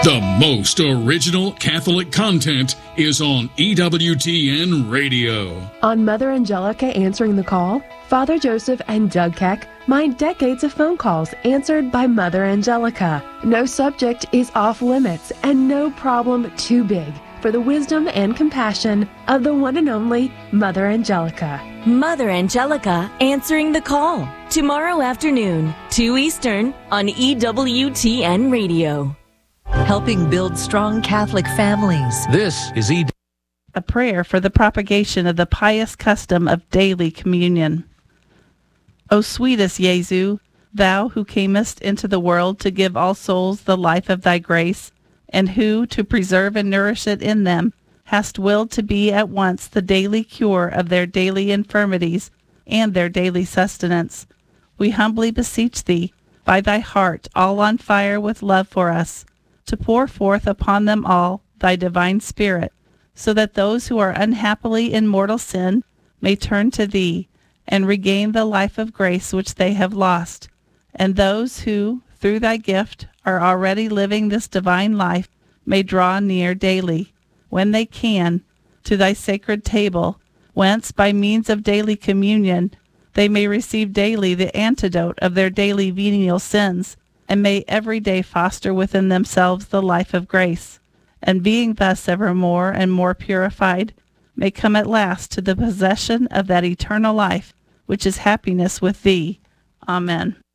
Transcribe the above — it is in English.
The most original Catholic content is on EWTN Radio. On Mother Angelica Answering the Call, Father Joseph and Doug Keck mind decades of phone calls answered by Mother Angelica. No subject is off limits and no problem too big for the wisdom and compassion of the one and only Mother Angelica. Mother Angelica Answering the Call, tomorrow afternoon, 2 Eastern, on EWTN Radio. Helping build strong Catholic families. This is a prayer for the propagation of the pious custom of daily communion. O sweetest Jesu, thou who camest into the world to give all souls the life of thy grace, and who, to preserve and nourish it in them, hast willed to be at once the daily cure of their daily infirmities and their daily sustenance, we humbly beseech thee, by thy heart all on fire with love for us, to pour forth upon them all thy divine Spirit, so that those who are unhappily in mortal sin may turn to thee and regain the life of grace which they have lost, and those who, through thy gift, are already living this divine life may draw near daily, when they can, to thy sacred table, whence, by means of daily communion, they may receive daily the antidote of their daily venial sins, and may every day foster within themselves the life of grace, and being thus ever more and more purified, may come at last to the possession of that eternal life, which is happiness with thee. Amen.